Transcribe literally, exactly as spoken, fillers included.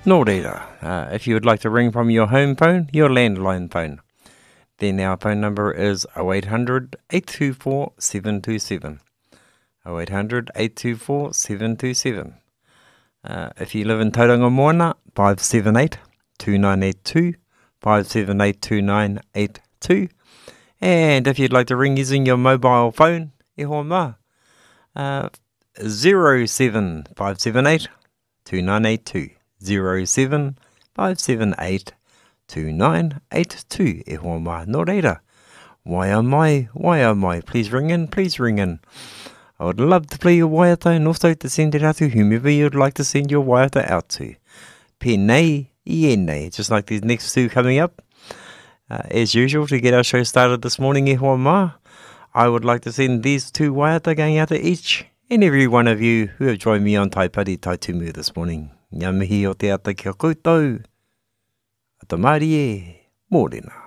Nō reira, uh, if you would like to ring from your home phone, your landline phone, then our phone number is oh eight hundred, eight two four, seven two seven. oh eight hundred, eight two four, seven two seven. Uh, if you live in Tauranga Moana, five seven eight, two nine eight two, five seven eight, two nine eight two. And if you'd like to ring using your mobile phone, e hoa mā, uh, zero seven five seven eight, two nine eight two. zero seven five seven eight, two nine eight two. E hoa mā, nō reira. Wai a mai, wai a mai. Please ring in, please ring in. I would love to play your waiata and also to send it out to whomever you'd like to send your waiata out to. Pēnei, ienei, just like these next two coming up. Uh, as usual, to get our show started this morning, e hoa mā, I would like to send these two waiata going out to each and every one of you who have joined me on Taipari Taitumu this morning. Ngā mihi o te ata kia koutou. Ata Mārie, mōrena.